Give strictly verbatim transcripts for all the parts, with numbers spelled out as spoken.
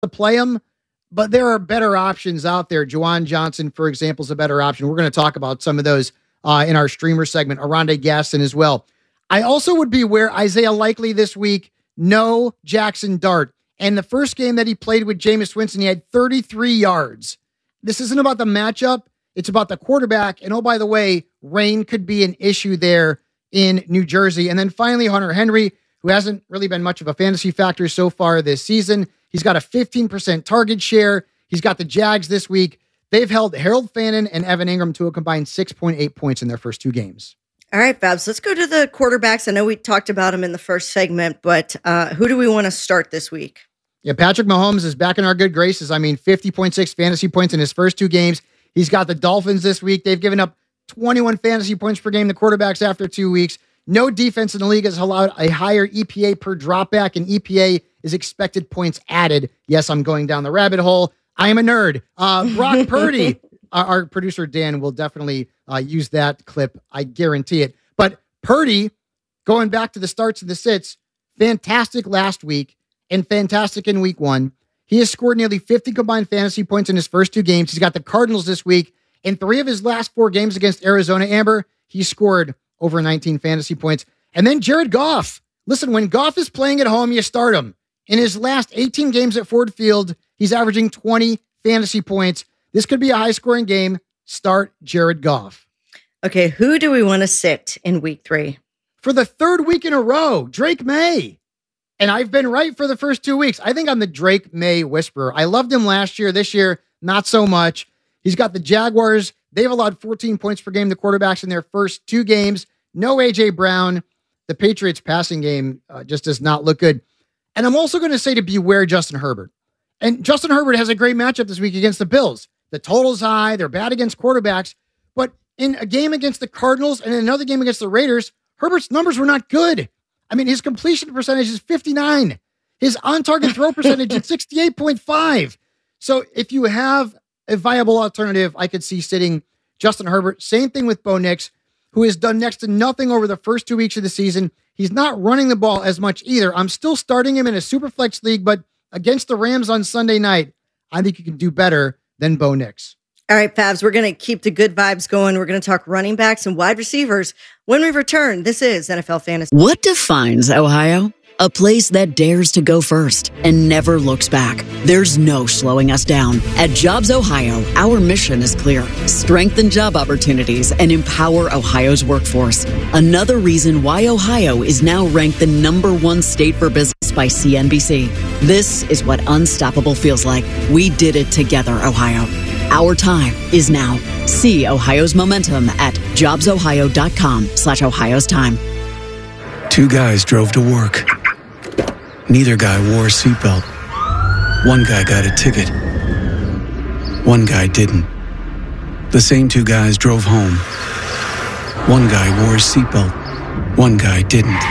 to play him, but there are better options out there. Juwan Johnson, for example, is a better option. We're going to talk about some of those uh, in our streamer segment. Oronde Gaston as well. I also would be aware Isaiah Likely this week, no Jackson Dart. And the first game that he played with Jameis Winston, he had thirty-three yards. This isn't about the matchup. It's about the quarterback. And oh, by the way, rain could be an issue there in New Jersey. And then finally, Hunter Henry, who hasn't really been much of a fantasy factor so far this season. He's got a fifteen percent target share. He's got the Jags this week. They've held Harold Fannin and Evan Ingram to a combined six point eight points in their first two games. All right, Babs, let's go to the quarterbacks. I know we talked about them in the first segment, but uh, who do we want to start this week? Yeah, Patrick Mahomes is back in our good graces. I mean, fifty point six fantasy points in his first two games. He's got the Dolphins this week. They've given up twenty-one fantasy points per game to quarterbacks after two weeks. No defense in the league has allowed a higher E P A per dropback, and E P A is expected points added. Yes, I'm going down the rabbit hole. I am a nerd. Uh, Brock Purdy, our, our producer Dan will definitely uh, use that clip. I guarantee it. But Purdy, going back to the starts and the sits, fantastic last week and fantastic in week one. He has scored nearly fifty combined fantasy points in his first two games. He's got the Cardinals this week. In three of his last four games against Arizona, Amber, he scored over nineteen fantasy points. And then Jared Goff. Listen, when Goff is playing at home, you start him. In his last eighteen games at Ford Field, he's averaging twenty fantasy points. This could be a high-scoring game. Start Jared Goff. Okay, who do we want to sit in week three? For the third week in a row, Drake May. And I've been right for the first two weeks. I think I'm the Drake May whisperer. I loved him last year. This year, not so much. He's got the Jaguars. They've allowed fourteen points per game to quarterbacks in their first two games. No A J Brown. The Patriots passing game uh, just does not look good. And I'm also going to say to beware Justin Herbert. And Justin Herbert has a great matchup this week against the Bills. The total's high. They're bad against quarterbacks. But in a game against the Cardinals and in another game against the Raiders, Herbert's numbers were not good. I mean, his completion percentage is fifty-nine. His on-target throw percentage is sixty-eight point five. So if you have a viable alternative, I could see sitting Justin Herbert. Same thing with Bo Nix, who has done next to nothing over the first two weeks of the season. He's not running the ball as much either. I'm still starting him in a Superflex league, but against the Rams on Sunday night, I think you can do better than Bo Nix. All right, Fabs, we're going to keep the good vibes going. We're going to talk running backs and wide receivers. When we return, this is N F L Fantasy. What defines Ohio? A place that dares to go first and never looks back. There's no slowing us down. At Jobs Ohio, our mission is clear. Strengthen job opportunities and empower Ohio's workforce. Another reason why Ohio is now ranked the number one state for business by C N B C. This is what unstoppable feels like. We did it together, Ohio. Our time is now. See Ohio's momentum at jobsohio.com slash Ohio's time. Two guys drove to work. Neither guy wore a seatbelt. One guy got a ticket. One guy didn't. The same two guys drove home. One guy wore a seatbelt. One guy didn't.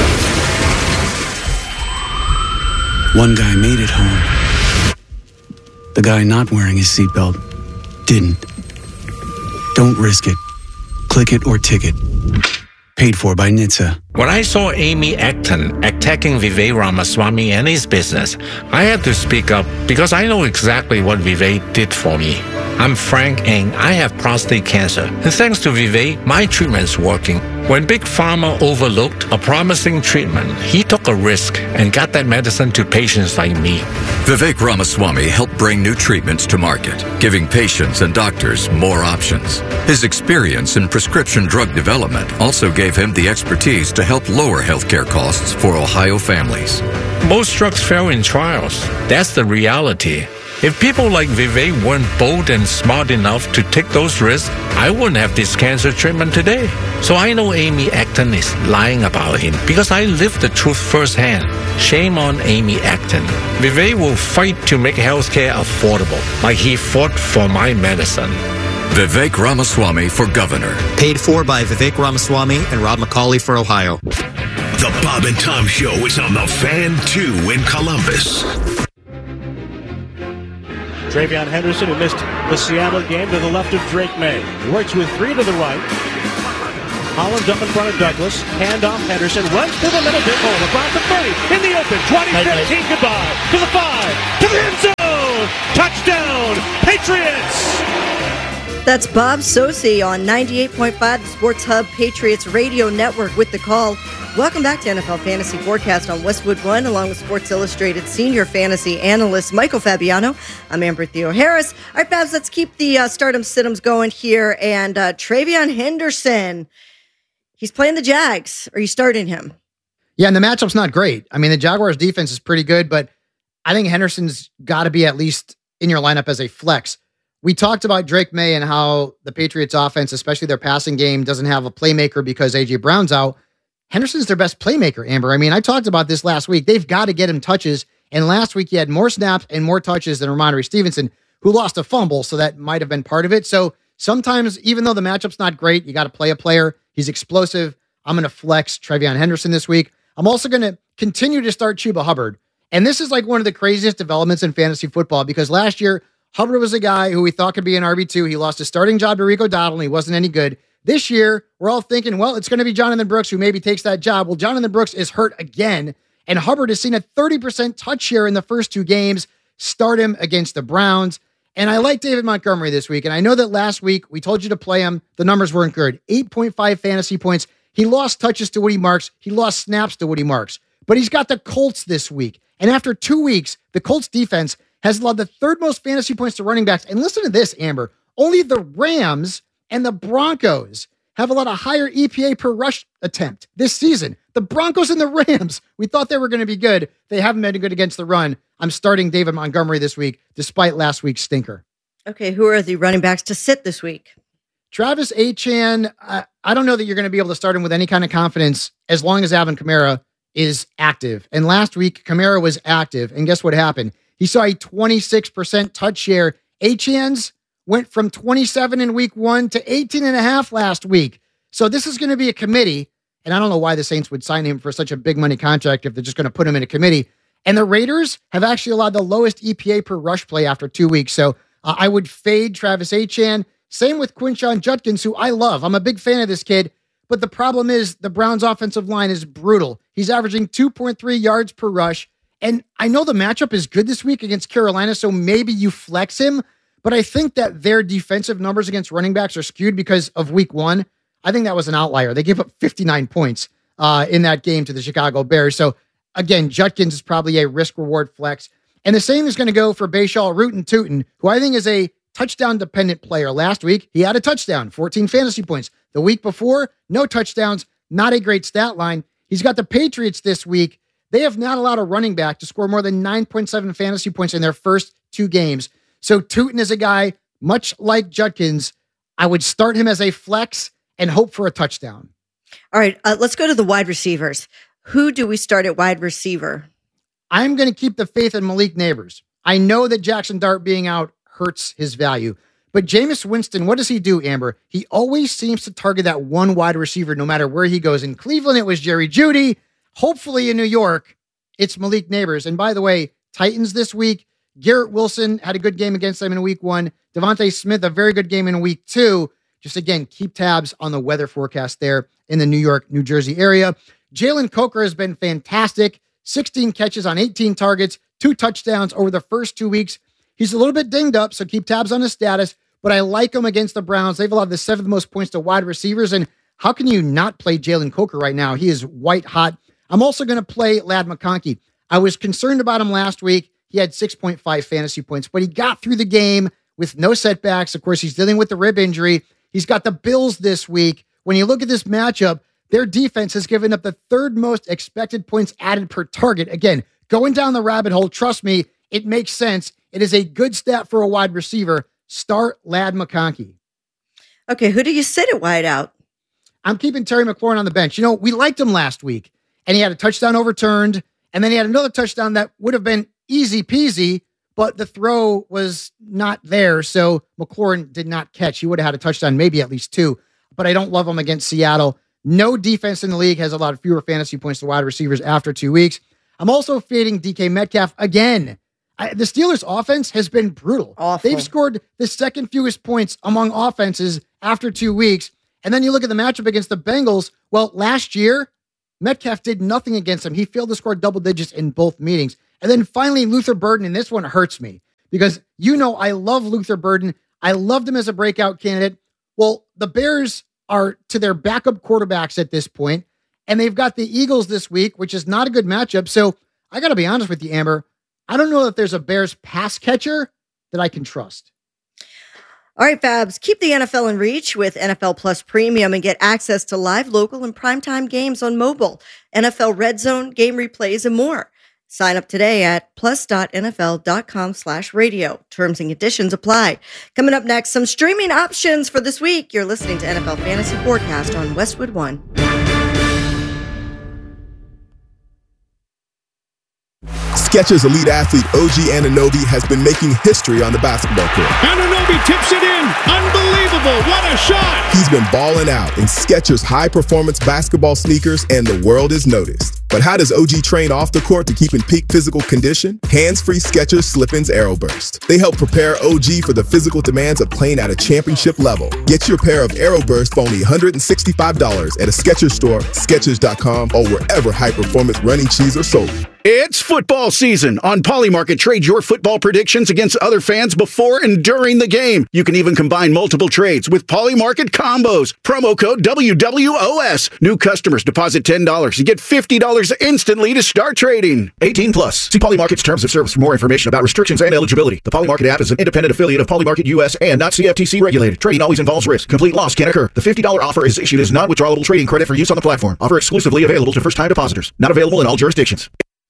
One guy made it home. The guy not wearing his seatbelt didn't. Don't risk it. Click it or ticket. Paid for by N H T S A. When I saw Amy Acton attacking Vivek Ramaswamy and his business, I had to speak up because I know exactly what Vivek did for me. I'm Frank and I have prostate cancer. And thanks to Vivek, my treatment's working. When Big Pharma overlooked a promising treatment, he took a risk and got that medicine to patients like me. Vivek Ramaswamy helped bring new treatments to market, giving patients and doctors more options. His experience in prescription drug development also gave him the expertise to help lower healthcare costs for Ohio families. Most drugs fail in trials. That's the reality. If people like Vivek weren't bold and smart enough to take those risks, I wouldn't have this cancer treatment today. So I know Amy Acton is lying about him because I lived the truth firsthand. Shame on Amy Acton. Vivek will fight to make healthcare affordable, like he fought for my medicine. Vivek Ramaswamy for governor. Paid for by Vivek Ramaswamy and Rob McCauley for Ohio. The Bob and Tom Show is on the Fan two in Columbus. Travion Henderson, who missed the Seattle game, to the left of Drake May. He works with three to the right. Hollins up in front of Douglas. Handoff, Henderson runs to the middle, big hole across the thirty, in the open, twenty fifteen, goodbye, to the five, to the end zone, touchdown, Patriots! That's Bob Socci on ninety-eight point five, the Sports Hub Patriots Radio Network with the call. Welcome back to N F L Fantasy Forecast on Westwood One, along with Sports Illustrated senior fantasy analyst Michael Fabiano. I'm Amber Theo Harris. All right, Babs, let's keep the uh, stardom situms going here. And uh, TreVeyon Henderson, he's playing the Jags. Are you starting him? Yeah, and the matchup's not great. I mean, the Jaguars' defense is pretty good, but I think Henderson's got to be at least in your lineup as a flex. We talked about Drake May and how the Patriots offense, especially their passing game, doesn't have a playmaker because A J Brown's out. Henderson's their best playmaker, Amber. I mean, I talked about this last week. They've got to get him touches. And last week he had more snaps and more touches than Ramondre Stevenson, who lost a fumble. So that might have been part of it. So sometimes, even though the matchup's not great, you got to play a player. He's explosive. I'm going to flex TreVeyon Henderson this week. I'm also going to continue to start Chuba Hubbard. And this is like one of the craziest developments in fantasy football because last year, Hubbard was a guy who we thought could be an R B two. He lost his starting job to Rico Dowdle, and he wasn't any good. This year, we're all thinking, well, it's going to be Jonathan Brooks who maybe takes that job. Well, Jonathan Brooks is hurt again, and Hubbard has seen a thirty percent touch share in the first two games. Start him against the Browns. And I like David Montgomery this week, and I know that last week we told you to play him. The numbers weren't good. eight point five fantasy points. He lost touches to Woody Marks. He lost snaps to Woody Marks. But he's got the Colts this week. And after two weeks, the Colts defense has allowed the third most fantasy points to running backs. And listen to this, Amber. Only the Rams and the Broncos have a lot of higher E P A per rush attempt this season. The Broncos and the Rams, we thought they were going to be good. They haven't been good against the run. I'm starting David Montgomery this week, despite last week's stinker. Okay, who are the running backs to sit this week? Travis Etienne, I, I don't know that you're going to be able to start him with any kind of confidence as long as Alvin Kamara is active. And last week, Kamara was active. And guess what happened? He saw a twenty-six percent touch share. Etienne's went from twenty-seven in week one to eighteen and a half last week. So this is going to be a committee. And I don't know why the Saints would sign him for such a big money contract if they're just going to put him in a committee. And the Raiders have actually allowed the lowest E P A per rush play after two weeks. So uh, I would fade Travis Etienne. Same with Quinshon Judkins, who I love. I'm a big fan of this kid. But the problem is the Browns offensive line is brutal. He's averaging two point three yards per rush. And I know the matchup is good this week against Carolina, so maybe you flex him. But I think that their defensive numbers against running backs are skewed because of week one. I think that was an outlier. They gave up fifty-nine points uh, in that game to the Chicago Bears. So again, Judkins is probably a risk-reward flex. And the same is going to go for Bashal Rootin' Tootin', who I think is a touchdown-dependent player. Last week, he had a touchdown, fourteen fantasy points. The week before, no touchdowns, not a great stat line. He's got the Patriots this week. They have not allowed a running back to score more than nine point seven fantasy points in their first two games. So Tootin is a guy, much like Judkins, I would start him as a flex and hope for a touchdown. All right, uh, let's go to the wide receivers. Who do we start at wide receiver? I'm going to keep the faith in Malik Neighbors. I know that Jackson Dart being out hurts his value. But Jameis Winston, what does he do, Amber? He always seems to target that one wide receiver no matter where he goes. In Cleveland, it was Jerry Jeudy. Hopefully in New York, it's Malik Neighbors. And by the way, Titans this week, Garrett Wilson had a good game against them in week one. Devontae Smith, a very good game in week two. Just again, keep tabs on the weather forecast there in the New York, New Jersey area. Jalen Coker has been fantastic. sixteen catches on eighteen targets, two touchdowns over the first two weeks. He's a little bit dinged up, so keep tabs on his status, but I like him against the Browns. They've allowed the seventh most points to wide receivers, and how can you not play Jalen Coker right now? He is white hot. I'm also going to play Ladd McConkey. I was concerned about him last week. He had six point five fantasy points, but he got through the game with no setbacks. Of course, he's dealing with the rib injury. He's got the Bills this week. When you look at this matchup, their defense has given up the third most expected points added per target. Again, going down the rabbit hole, trust me, it makes sense. It is a good stat for a wide receiver. Start Ladd McConkey. Okay, who do you sit at wide out? I'm keeping Terry McLaurin on the bench. You know, we liked him last week, and he had a touchdown overturned, and then he had another touchdown that would have been easy peasy, but the throw was not there, so McLaurin did not catch. He would have had a touchdown, maybe at least two, but I don't love him against Seattle. No defense in the league has allowed fewer fantasy points to wide receivers after two weeks. I'm also fading D K Metcalf again. I, the Steelers' offense has been brutal. Awful. They've scored the second fewest points among offenses after two weeks, And then you look at the matchup against the Bengals. Well, last year, Metcalf did nothing against him. He failed to score double digits in both meetings. And then finally, Luther Burden, and this one hurts me because you know I love Luther Burden. I loved him as a breakout candidate. Well, the Bears are to their backup quarterbacks at this point, and they've got the Eagles this week, which is not a good matchup. So I got to be honest with you, Amber. I don't know that there's a Bears pass catcher that I can trust. All right, Fabs, keep the N F L in reach with N F L Plus Premium and get access to live, local, and primetime games on mobile, N F L Red Zone, game replays, and more. Sign up today at plus.nfl.com slash radio. Terms and conditions apply. Coming up next, some streaming options for this week. You're listening to N F L Fantasy Forecast on Westwood One. Skechers elite athlete O G Anunoby has been making history on the basketball court. Anunoby tips it in. Unbelievable. What a shot. He's been balling out in Skechers high-performance basketball sneakers, and the world is noticed. But how does O G train off the court to keep in peak physical condition? Hands-free Skechers Slip-ins Aeroburst. They help prepare O G for the physical demands of playing at a championship level. Get your pair of Aeroburst for only one hundred sixty-five dollars at a Skechers store, Skechers dot com, or wherever high-performance running shoes are sold. It's football season. On Polymarket, trade your football predictions against other fans before and during the game. You can even combine multiple trades with Polymarket combos. Promo code W W O S. New customers deposit ten dollars and get fifty dollars instantly to start trading. eighteen plus. See Polymarket's terms of service for more information about restrictions and eligibility. The Polymarket app is an independent affiliate of Polymarket U S and not C F T C regulated. Trading always involves risk. Complete loss can occur. The fifty dollars offer is issued as non-withdrawable trading credit for use on the platform. Offer exclusively available to first-time depositors. Not available in all jurisdictions.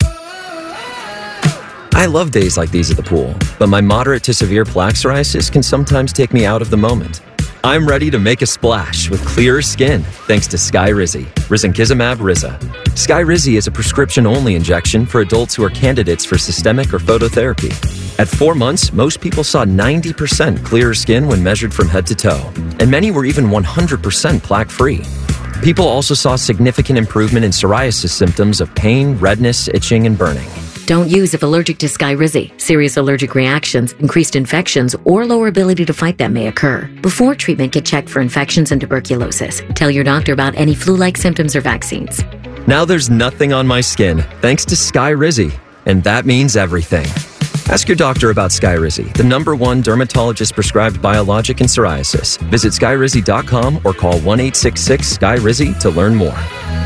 I love days like these at the pool, but my moderate to severe plaque psoriasis can sometimes take me out of the moment. I'm ready to make a splash with clearer skin thanks to Skyrizi, risankizumab Riza. Skyrizi is a prescription-only injection for adults who are candidates for systemic or phototherapy. At four months, most people saw ninety percent clearer skin when measured from head to toe, and many were even one hundred percent plaque-free. People also saw significant improvement in psoriasis symptoms of pain, redness, itching, and burning. Don't use if allergic to Skyrizi. Serious allergic reactions, increased infections, or lower ability to fight them may occur. Before treatment, get checked for infections and tuberculosis. Tell your doctor about any flu-like symptoms or vaccines. Now there's nothing on my skin, thanks to Skyrizi, and that means everything. Ask your doctor about Skyrizi, the number one dermatologist-prescribed biologic in psoriasis. Visit skyrizi dot com or call one eight six six S K Y R I Z I to learn more.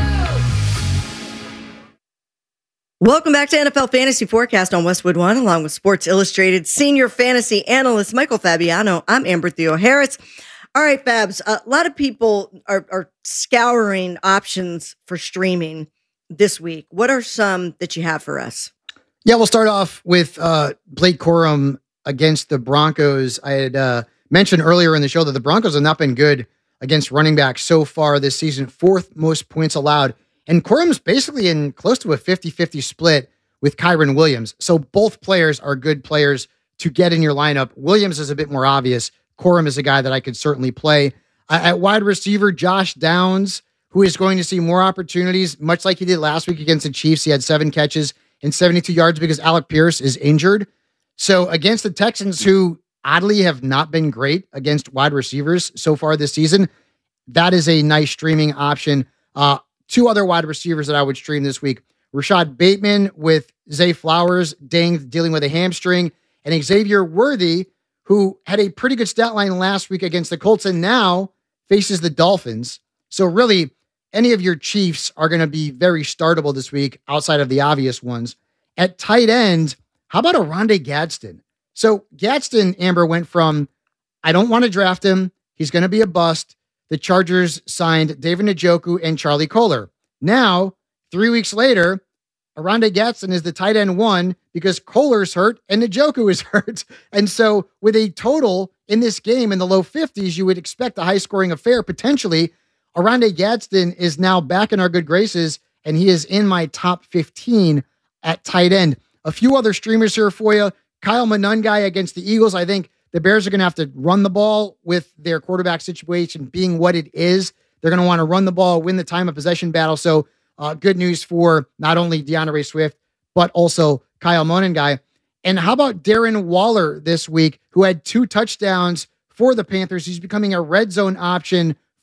Welcome back to N F L Fantasy Forecast on Westwood One, along with Sports Illustrated senior fantasy analyst Michael Fabiano. I'm Amber Theo Harris. All right, Fabs, a lot of people are, are scouring options for streaming this week. What are some that you have for us? Yeah, we'll start off with uh, Blake Corum against the Broncos. I had uh, mentioned earlier in the show that the Broncos have not been good against running backs so far this season, fourth most points allowed. And Corum's basically in close to a fifty-fifty split with Kyren Williams. So both players are good players to get in your lineup. Williams is a bit more obvious. Corum is a guy that I could certainly play. Uh, at wide receiver, Josh Downs, who is going to see more opportunities, much like he did last week against the Chiefs. He had seven catches and seventy-two yards because Alec Pierce is injured. So against the Texans, who oddly have not been great against wide receivers so far this season, that is a nice streaming option. Uh, Two other wide receivers that I would stream this week. Rashad Bateman with Zay Flowers dang, dealing with a hamstring, and Xavier Worthy, who had a pretty good stat line last week against the Colts and now faces the Dolphins. So really, any of your Chiefs are going to be very startable this week outside of the obvious ones. At tight end, how about Oronde Gadsden? So Gadsden, Amber, went from, I don't want to draft him, he's going to be a bust. The Chargers signed David Njoku and Charlie Kolar. Now, three weeks later, Oronde Gadsden is the tight end one because Kolar's hurt and Njoku is hurt. And so with a total in this game in the low fifties, you would expect a high-scoring affair. Potentially, Oronde Gadsden is now back in our good graces, and he is in my top fifteen at tight end. A few other streamers here for you. Kyle Monangai against the Eagles. I think the Bears are going to have to run the ball with their quarterback situation being what it is. They're going to want to run the ball, win the time of possession battle. So uh, good news for not only DeAndre Swift, but also Kyle Monangai. And how about Darren Waller this week, who had two touchdowns for the Panthers? He's becoming a red zone option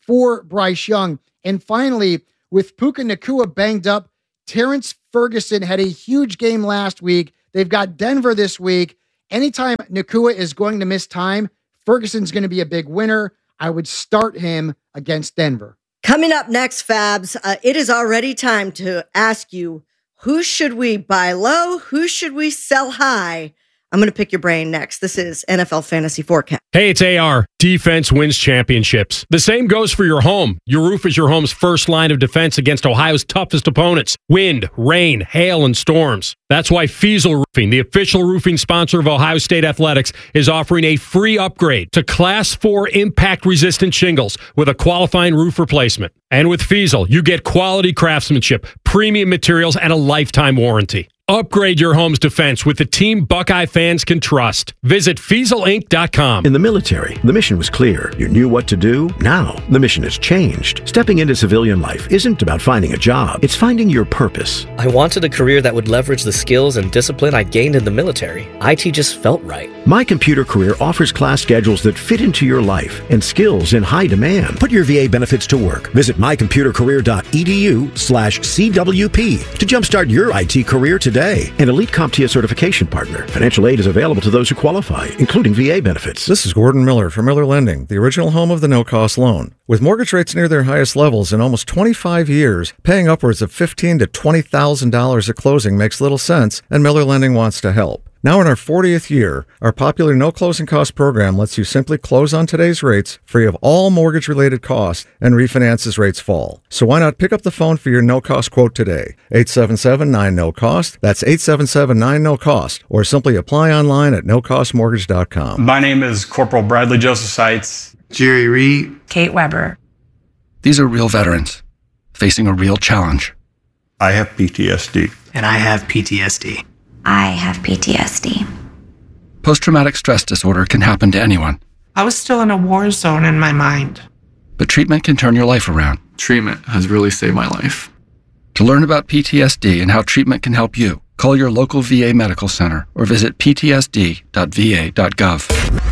for Bryce Young. And finally, with Puka Nacua banged up, Terrence Ferguson had a huge game last week. They've got Denver this week. Anytime Nacua is going to miss time, Ferguson's going to be a big winner. I would start him against Denver. Coming up next, Fabs, uh, it is already time to ask you, who should we buy low? Who should we sell high? I'm going to pick your brain next. This is N F L Fantasy Forecast. Hey, it's A R. Defense wins championships. The same goes for your home. Your roof is your home's first line of defense against Ohio's toughest opponents. Wind, rain, hail, and storms. That's why Fiesel Roofing, the official roofing sponsor of Ohio State Athletics, is offering a free upgrade to Class four impact-resistant shingles with a qualifying roof replacement. And with Fiesel, you get quality craftsmanship, premium materials, and a lifetime warranty. Upgrade your home's defense with the team Buckeye fans can trust. Visit Fiesel Inc dot com. In the military, the mission was clear. You knew what to do. Now, the mission has changed. Stepping into civilian life isn't about finding a job. It's finding your purpose. I wanted a career that would leverage the skills and discipline I gained in the military. I T just felt right. My Computer Career offers class schedules that fit into your life and skills in high demand. Put your V A benefits to work. Visit my computer career dot e d u slash C W P to jumpstart your I T career today. An Elite CompTIA certification partner. Financial aid is available to those who qualify, including V A benefits. This is Gordon Miller from Miller Lending, the original home of the no-cost loan. With mortgage rates near their highest levels in almost twenty-five years, paying upwards of fifteen thousand to twenty thousand dollars at closing makes little sense, and Miller Lending wants to help. Now in our fortieth year, our popular no closing cost program lets you simply close on today's rates, free of all mortgage-related costs, and refinance as rates fall. So why not pick up the phone for your no-cost quote today? eight seven seven nine no cost. That's eight seven seven nine no cost. Or simply apply online at no cost mortgage dot com. My name is Corporal Bradley Joseph Seitz. Jerry Reed. Kate Weber. These are real veterans facing a real challenge. I have P T S D. And I have P T S D. I have P T S D. Post-traumatic stress disorder can happen to anyone. I was still in a war zone in my mind. But treatment can turn your life around. Treatment has really saved my life. To learn about P T S D and how treatment can help you, call your local V A medical center or visit p t s d dot v a dot gov.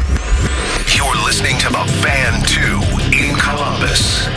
You're listening to the Fan two in Columbus.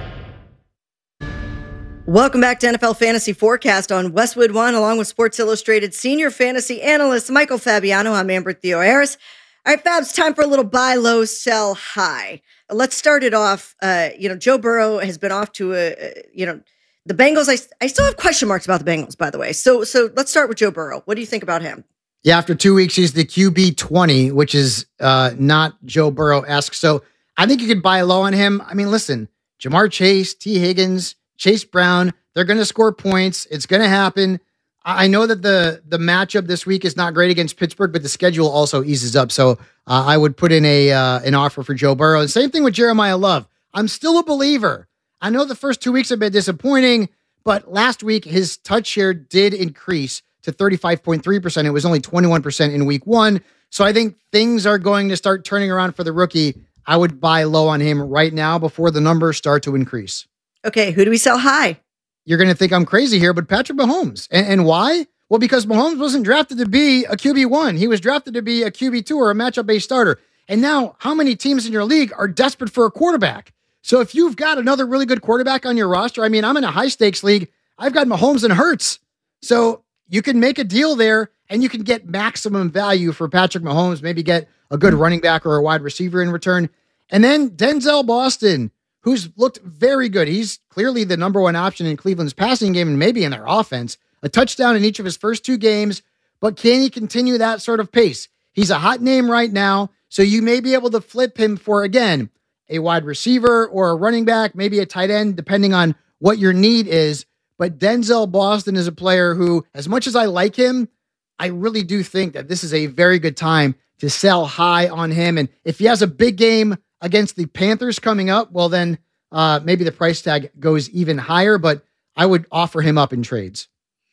Welcome back to N F L Fantasy Forecast on Westwood One, along with Sports Illustrated senior fantasy analyst Michael Fabiano. I'm Amber Theo-Harris. All right, Fabs, time for a little buy low, sell high. Let's start it off. Uh, you know, Joe Burrow has been off to a, a you know, the Bengals. I, I still have question marks about the Bengals, by the way. So, so let's start with Joe Burrow. What do you think about him? Yeah, after two weeks, he's the Q B twenty, which is uh, not Joe Burrow-esque. So I think you could buy low on him. I mean, listen, Jamar Chase, T. Higgins, Chase Brown, they're going to score points. It's going to happen. I know that the the matchup this week is not great against Pittsburgh, but the schedule also eases up. So uh, I would put in a uh, an offer for Joe Burrow. And same thing with Jeremiah Love. I'm still a believer. I know the first two weeks have been disappointing, but last week his touch share did increase to thirty-five point three percent. It was only twenty-one percent in week one. So I think things are going to start turning around for the rookie. I would buy low on him right now before the numbers start to increase. Okay, who do we sell high? You're going to think I'm crazy here, but Patrick Mahomes. And, and why? Well, because Mahomes wasn't drafted to be a Q B one. He was drafted to be a Q B two or a matchup-based starter. And now, how many teams in your league are desperate for a quarterback? So if you've got another really good quarterback on your roster, I mean, I'm in a high-stakes league. I've got Mahomes and Hurts. So you can make a deal there, and you can get maximum value for Patrick Mahomes, maybe get a good running back or a wide receiver in return. And then Denzel Boston, who's looked very good. He's clearly the number one option in Cleveland's passing game and maybe in their offense. A touchdown in each of his first two games, but can he continue that sort of pace? He's a hot name right now, so you may be able to flip him for, again, a wide receiver or a running back, maybe a tight end, depending on what your need is. But Denzel Boston is a player who, as much as I like him, I really do think that this is a very good time to sell high on him. And if he has a big game against the Panthers coming up, well, then uh, maybe the price tag goes even higher, but I would offer him up in trades.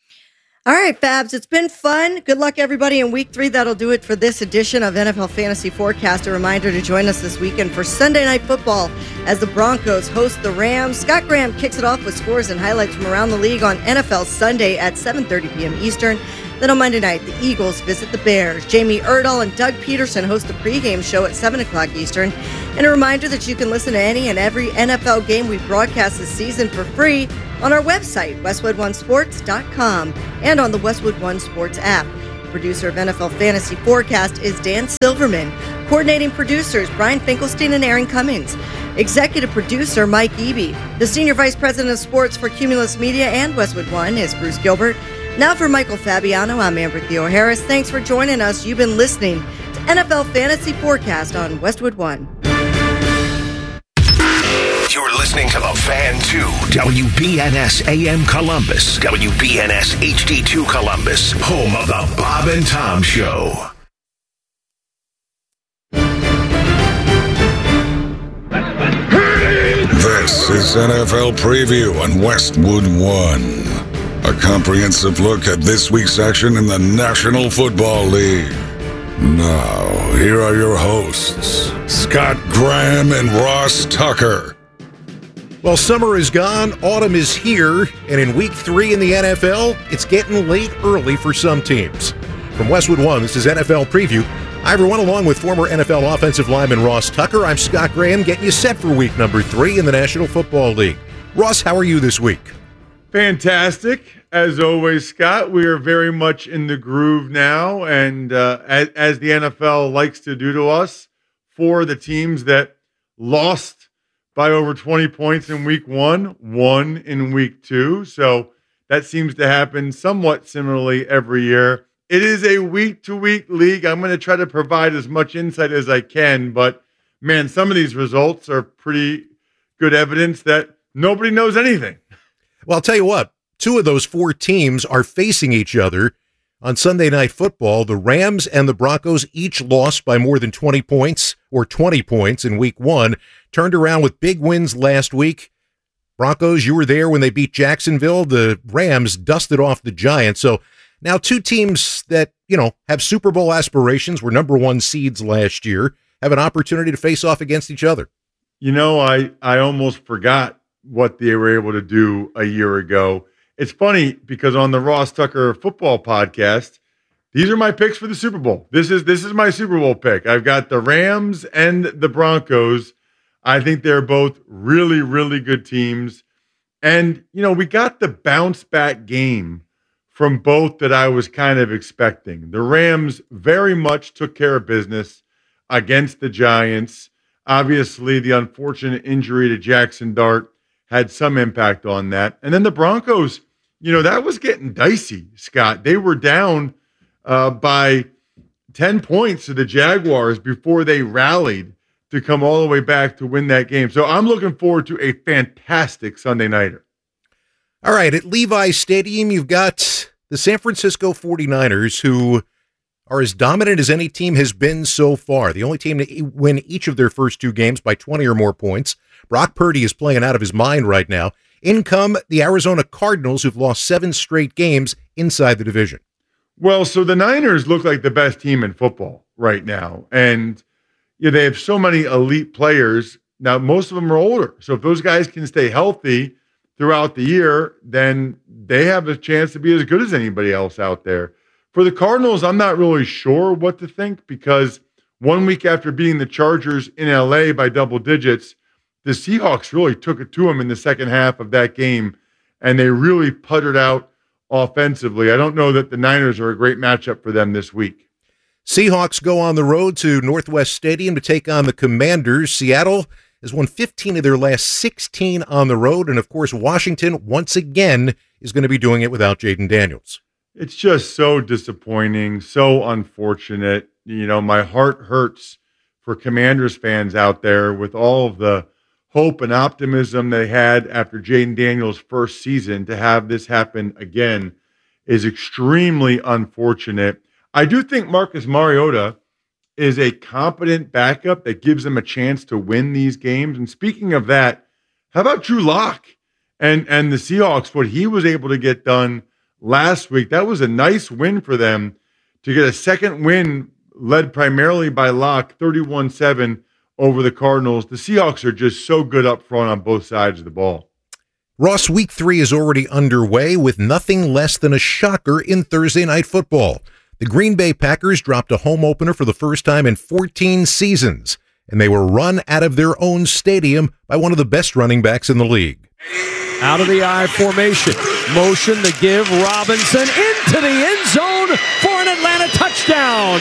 All right, Fabs, it's been fun. Good luck, everybody, in week three. That'll do it for this edition of N F L Fantasy Forecast. A reminder to join us this weekend for Sunday Night Football as the Broncos host the Rams. Scott Graham kicks it off with scores and highlights from around the league on N F L Sunday at seven thirty p.m. Eastern. Then on Monday night, the Eagles visit the Bears. Jamie Erdahl and Doug Peterson host the pregame show at seven o'clock Eastern. And a reminder that you can listen to any and every N F L game we broadcast this season for free on our website, westwood one sports dot com, and on the Westwood One Sports app. The producer of N F L Fantasy Forecast is Dan Silverman. Coordinating producers, Brian Finkelstein and Aaron Cummings. Executive producer, Mike Eby. The Senior Vice President of Sports for Cumulus Media and Westwood One is Bruce Gilbert. Now for Michael Fabiano, I'm Amber Theo-Harris. Thanks for joining us. You've been listening to N F L Fantasy Forecast on Westwood One. You're listening to The Fan two, W B N S A M Columbus, W B N S H D two Columbus, home of The Bob and Tom Show. This is N F L Preview on Westwood One. A comprehensive look at this week's action in the National Football League. Now, here are your hosts, Scott Graham and Ross Tucker. Well, summer is gone, autumn is here, and in week three in the N F L, it's getting late early for some teams. From Westwood One, this is N F L Preview. Hi, everyone. Along with former N F L offensive lineman Ross Tucker, I'm Scott Graham, getting you set for week number three in the National Football League. Ross, how are you this week? Fantastic. As always, Scott, we are very much in the groove now, and uh, as, as the N F L likes to do to us, for the teams that lost by over twenty points in week one, won in week two. So that seems to happen somewhat similarly every year. It is a week-to-week league. I'm going to try to provide as much insight as I can, but man, some of these results are pretty good evidence that nobody knows anything. Well, I'll tell you what, two of those four teams are facing each other on Sunday Night Football. The Rams and the Broncos each lost by more than twenty points or twenty points in week one, turned around with big wins last week. Broncos, you were there when they beat Jacksonville. The Rams dusted off the Giants. So now two teams that, you know, have Super Bowl aspirations, were number one seeds last year, have an opportunity to face off against each other. You know, I, I almost forgot what they were able to do a year ago. It's funny because on the Ross Tucker Football Podcast, these are my picks for the Super Bowl. This is this is my Super Bowl pick. I've got the Rams and the Broncos. I think they're both really, really good teams. And, you know, we got the bounce back game from both that I was kind of expecting. The Rams very much took care of business against the Giants. Obviously, the unfortunate injury to Jackson Dart had some impact on that. And then the Broncos, you know, that was getting dicey, Scott. They were down uh, by ten points to the Jaguars before they rallied to come all the way back to win that game. So I'm looking forward to a fantastic Sunday nighter. All right, at Levi Stadium, you've got the San Francisco forty-niners, who are as dominant as any team has been so far. The only team to win each of their first two games by twenty or more points. Brock Purdy is playing out of his mind right now. In come the Arizona Cardinals, who've lost seven straight games inside the division. Well, so the Niners look like the best team in football right now. And you know, they have so many elite players. Now, most of them are older. So if those guys can stay healthy throughout the year, then they have a chance to be as good as anybody else out there. For the Cardinals, I'm not really sure what to think, because one week after beating the Chargers in L A by double digits, the Seahawks really took it to them in the second half of that game, and they really puttered out offensively. I don't know that the Niners are a great matchup for them this week. Seahawks go on the road to Northwest Stadium to take on the Commanders. Seattle has won fifteen of their last sixteen on the road, and of course, Washington once again is going to be doing it without Jaden Daniels. It's just so disappointing, so unfortunate. You know, my heart hurts for Commanders fans out there with all of the hope and optimism they had after Jaden Daniels' first season. To have this happen again is extremely unfortunate. I do think Marcus Mariota is a competent backup that gives them a chance to win these games. And speaking of that, how about Drew Lock and, and the Seahawks, what he was able to get done last week? That was a nice win for them to get a second win led primarily by Lock, thirty-one seven over the Cardinals. The Seahawks are just so good up front on both sides of the ball. Ross, week three is already underway with nothing less than a shocker in Thursday Night Football. The Green Bay Packers dropped a home opener for the first time in fourteen seasons, and they were run out of their own stadium by one of the best running backs in the league. Out of the I formation. Motion to give Robinson into the end zone for an Atlanta touchdown.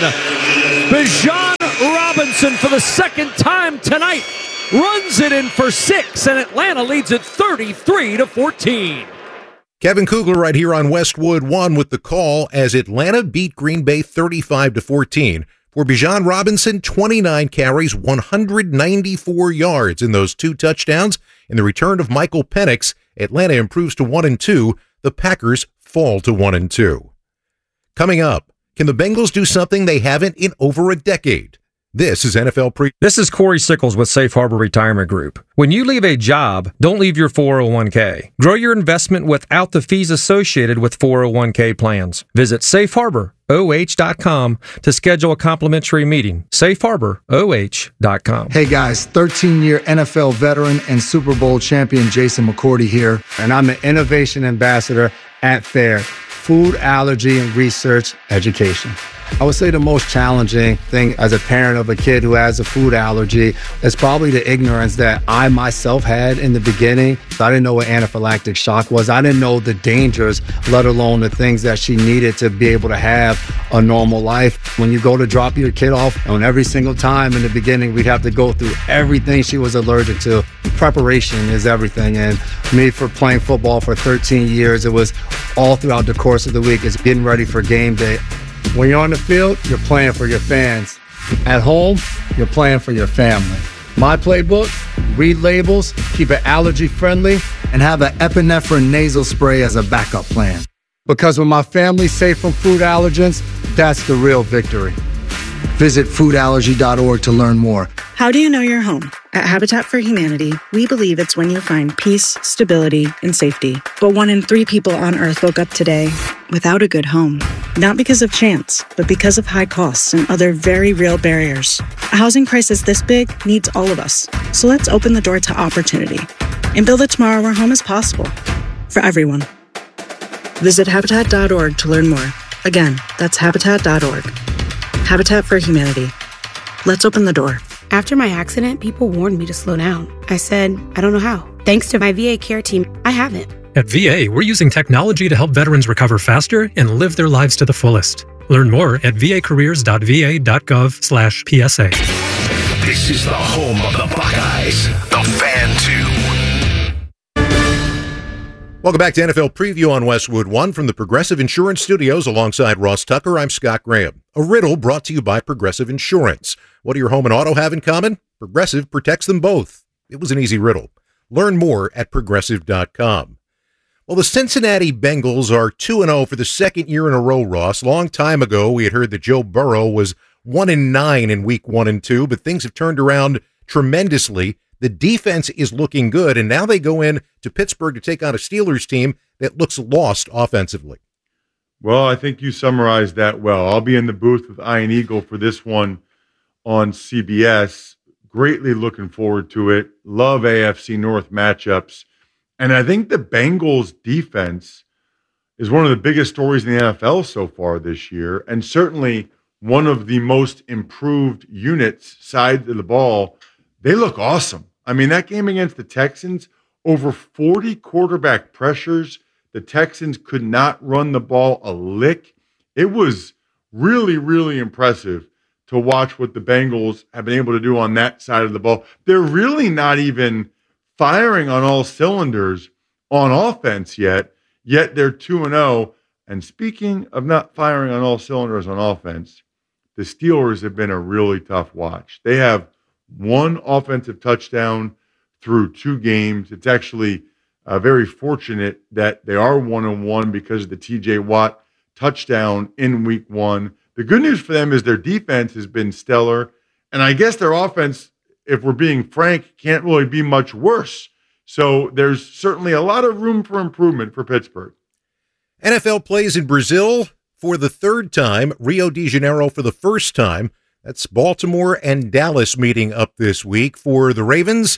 Bijan Robinson for the second time tonight runs it in for six, and Atlanta leads it thirty-three to fourteen. Kevin Kugler right here on Westwood One with the call as Atlanta beat Green Bay thirty-five to fourteen. For Bijan Robinson, twenty-nine carries, one hundred ninety-four yards in those two touchdowns. In the return of Michael Penix, Atlanta improves to one and two. The Packers fall to one and two. Coming up, can the Bengals do something they haven't in over a decade? This is N F L Pre. This is Corey Sickles with Safe Harbor Retirement Group. When you leave a job, don't leave your four oh one k. Grow your investment without the fees associated with four oh one k plans. Visit safe harbor o h dot com to schedule a complimentary meeting. safe harbor o h dot com. Hey guys, thirteen-year N F L veteran and Super Bowl champion Jason McCourty here, and I'm an innovation ambassador at FAIR, Food Allergy and Research Education. I would say the most challenging thing as a parent of a kid who has a food allergy is probably the ignorance that I myself had in the beginning. I didn't know what anaphylactic shock was. I didn't know the dangers, let alone the things that she needed to be able to have a normal life. When you go to drop your kid off, and every single time in the beginning, we'd have to go through everything she was allergic to. Preparation is everything. And me, for playing football for thirteen years, it was all throughout the course of the week. It's getting ready for game day. When you're on the field, you're playing for your fans. At home, you're playing for your family. My playbook, read labels, keep it allergy friendly, and have an epinephrine nasal spray as a backup plan. Because when my family's safe from food allergens, that's the real victory. Visit food allergy dot org to learn more. How do you know you're home? At Habitat for Humanity, we believe it's when you find peace, stability, and safety. But one in three people on Earth woke up today without a good home. Not because of chance, but because of high costs and other very real barriers. A housing crisis this big needs all of us. So let's open the door to opportunity and build a tomorrow where home is possible for everyone. Visit habitat dot org to learn more. Again, that's habitat dot org. Habitat for Humanity. Let's open the door. After my accident, people warned me to slow down. I said, I don't know how. Thanks to my V A care team, I haven't. At V A, we're using technology to help veterans recover faster and live their lives to the fullest. Learn more at vacareers dot v a dot gov slash P S A. This is the home of the Buckeyes, the Fan two. Welcome back to N F L Preview on Westwood One from the Progressive Insurance Studios alongside Ross Tucker. I'm Scott Graham. A riddle brought to you by Progressive Insurance. What do your home and auto have in common? Progressive protects them both. It was an easy riddle. Learn more at progressive dot com. Well, the Cincinnati Bengals are two and oh for the second year in a row, Ross. Long time ago, we had heard that Joe Burrow was one and nine in week one and two, but things have turned around tremendously. The defense is looking good, and now they go in to Pittsburgh to take on a Steelers team that looks lost offensively. Well, I think you summarized that well. I'll be in the booth with Ian Eagle for this one on C B S. Greatly looking forward to it. Love A F C North matchups. And I think the Bengals defense is one of the biggest stories in the N F L so far this year, and certainly one of the most improved units side of the ball. They look awesome. I mean, that game against the Texans, over forty quarterback pressures. The Texans could not run the ball a lick. It was really, really impressive to watch what the Bengals have been able to do on that side of the ball. They're really not even firing on all cylinders on offense yet, yet they're two and oh. And speaking of not firing on all cylinders on offense, the Steelers have been a really tough watch. They have one offensive touchdown through two games. It's actually uh, very fortunate that they are one and one because of the T J Watt touchdown in week one. The good news for them is their defense has been stellar, and I guess their offense, if we're being frank, can't really be much worse. So there's certainly a lot of room for improvement for Pittsburgh. N F L plays in Brazil for the third time, Rio de Janeiro for the first time. That's Baltimore and Dallas meeting up this week. For the Ravens,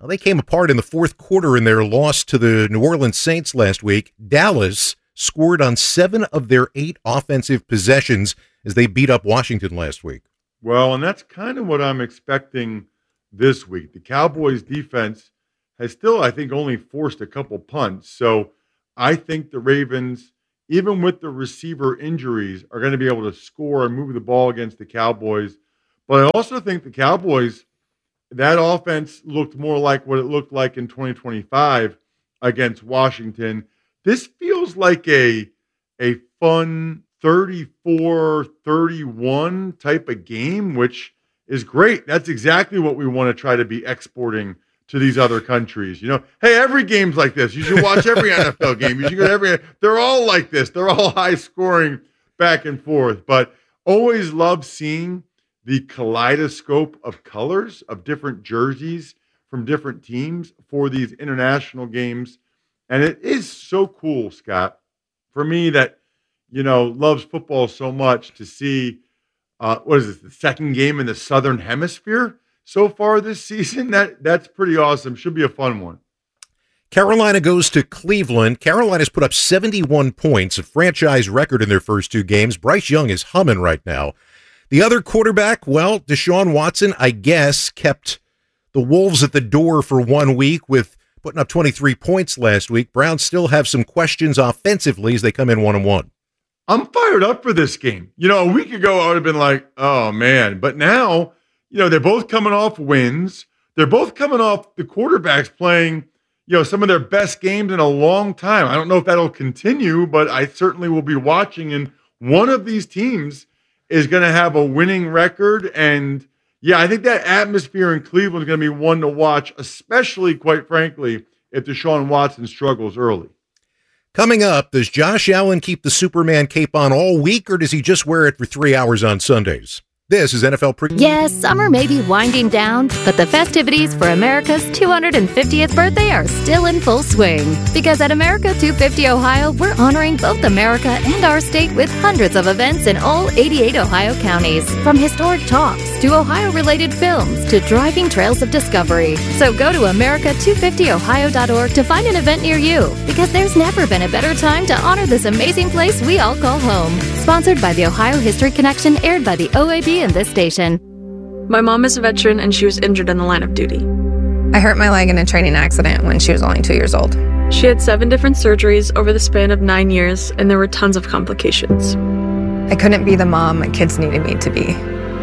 Well, they came apart in the fourth quarter in their loss to the New Orleans Saints last week. Dallas scored on seven of their eight offensive possessions as they beat up Washington last week. Well, and that's kind of what I'm expecting this week. The Cowboys defense has still, I think, only forced a couple punts. So I think the Ravens, even with the receiver injuries, are going to be able to score and move the ball against the Cowboys. But I also think the Cowboys, that offense looked more like what it looked like in twenty twenty-five against Washington. This feels like a, a fun thirty-four thirty-one type of game, which is great. That's exactly what we want to try to be exporting to these other countries. You know, hey, every game's like this. You should watch every N F L game. You should go to every. They're all like this. They're all high scoring back and forth. But always love seeing the kaleidoscope of colors of different jerseys from different teams for these international games. And it is so cool, Scott, for me that, you know, loves football so much to see, uh, what is this, the second game in the Southern Hemisphere so far this season? That That's pretty awesome. Should be a fun one. Carolina goes to Cleveland. Carolina's put up seventy-one points, a franchise record in their first two games. Bryce Young is humming right now. The other quarterback, well, Deshaun Watson, I guess, kept the Wolves at the door for one week with putting up twenty-three points last week. Browns still have some questions offensively as they come in one and one. I'm fired up for this game. You know, a week ago, I would have been like, oh, man. But now, you know, they're both coming off wins. They're both coming off the quarterbacks playing, you know, some of their best games in a long time. I don't know if that'll continue, but I certainly will be watching. And one of these teams is going to have a winning record. And, yeah, I think that atmosphere in Cleveland is going to be one to watch, especially, quite frankly, if Deshaun Watson struggles early. Coming up, does Josh Allen keep the Superman cape on all week, or does he just wear it for three hours on Sundays? This is N F L Preview. Yes, summer may be winding down, but the festivities for America's two hundred fiftieth birthday are still in full swing. Because at America two fifty Ohio, we're honoring both America and our state with hundreds of events in all eighty-eight Ohio counties. From historic talks to Ohio-related films to driving trails of discovery. So go to America two fifty ohio dot org to find an event near you. Because there's never been a better time to honor this amazing place we all call home. Sponsored by the Ohio History Connection, aired by the O A B and this station. My mom is a veteran and she was injured in the line of duty. I hurt my leg in a training accident when she was only two years old. She had seven different surgeries over the span of nine years, and there were tons of complications. I couldn't be the mom my kids needed me to be.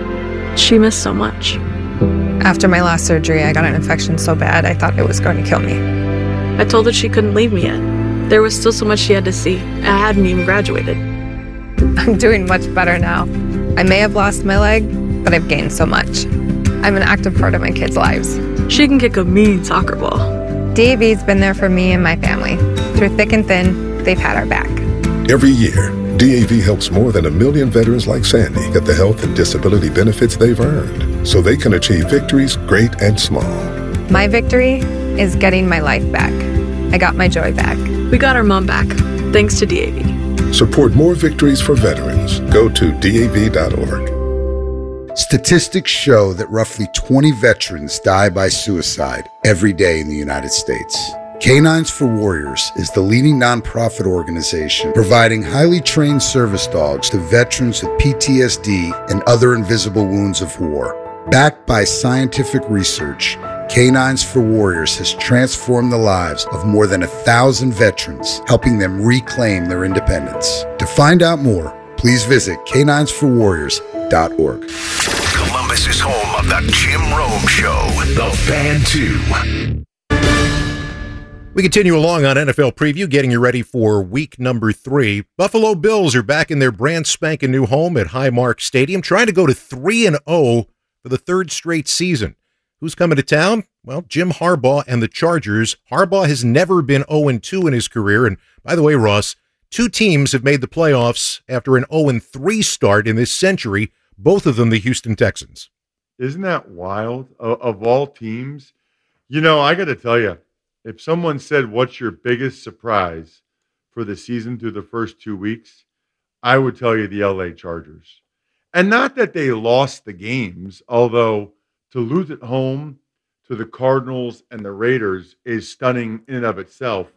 She missed so much. After my last surgery, I got an infection so bad I thought it was going to kill me. I told her she couldn't leave me yet. There was still so much she had to see. I hadn't even graduated. I'm doing much better now. I may have lost my leg, but I've gained so much. I'm an active part of my kids' lives. She can kick a mean soccer ball. D A V's been there for me and my family. Through thick and thin, they've had our back. Every year, D A V helps more than a million veterans like Sandy get the health and disability benefits they've earned so they can achieve victories great and small. My victory is getting my life back. I got my joy back. We got our mom back, thanks to D A V. Support more victories for veterans. Go to D A V dot org. Statistics show that roughly twenty veterans die by suicide every day in the United States. Canines for Warriors is the leading nonprofit organization providing highly trained service dogs to veterans with P T S D and other invisible wounds of war. Backed by scientific research, Canines for Warriors has transformed the lives of more than a thousand veterans, helping them reclaim their independence. To find out more, please visit canines for warriors dot org. Columbus is home of the Jim Rome Show, the Fan two. We continue along on N F L Preview, getting you ready for week number three. Buffalo Bills are back in their brand spanking new home at Highmark Stadium, trying to go to three and oh for the third straight season. Who's coming to town? Well, Jim Harbaugh and the Chargers. Harbaugh has never been oh and two in his career. And by the way, Ross, two teams have made the playoffs after an oh and three start in this century, both of them the Houston Texans. Isn't that wild? Of, of all teams, you know, I got to tell you, if someone said, what's your biggest surprise for the season through the first two weeks, I would tell you the L A Chargers. And not that they lost the games, although to lose at home to the Cardinals and the Raiders is stunning in and of itself.